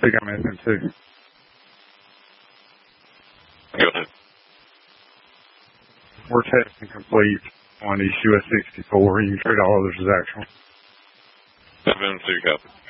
think I'm SM2. Go ahead. We're testing complete on East US 64. You can treat all others as actual. SM2, copy.